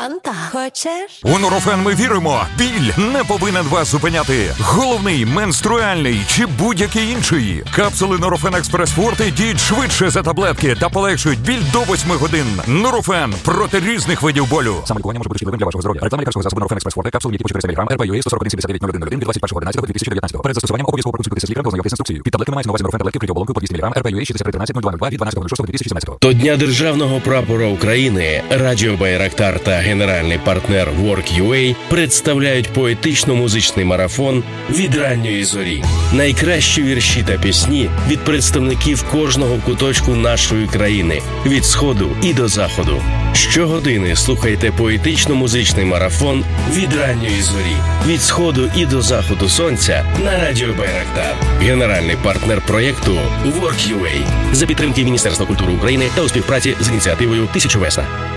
Фанта. Хочеш? У Нурофен ми віримо. Біль не повинен вас зупиняти. Головний, менструальний чи будь-який інший. Капсули Нурофен Експрес Форте діють швидше за таблетки та полегшують біль до 8 годин. Нурофен проти різних видів болю. Саме лікування може бути шкідливим для вашого здоров'я. Реклама лікарського засобу Нурофен Експрес Форте, капсули, які по 400 мг, РП-ЮА 141-79-01-01 від 21.11.2019. Перед застосуванням обов'язково проконсультуйтеся з лікарем та ознайомтесь з інструкцією. Під таблетками мається на увазі Нурофен таблетки при оболонку по 200 мг, РП-ЮА 6313-0202 від 12.06.2017. До Дня Державного прапора України Радіо Байрактар та генеральний партнер Work.ua представляють поетично-музичний марафон «Від ранньої зорі». Найкращі вірші та пісні від представників кожного куточку нашої країни, від Сходу і до Заходу. Щогодини слухайте поетично-музичний марафон «Від ранньої зорі». Від Сходу і до Заходу сонця на Радіо Байрактар. Генеральний партнер проєкту Work.ua. За підтримки Міністерства культури України та у співпраці з ініціативою «1000 весна».